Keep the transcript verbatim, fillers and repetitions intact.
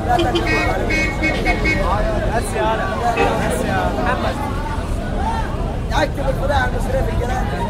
بس يا بس يا محمد. اكتب الفلاحه المصريه في الجنان.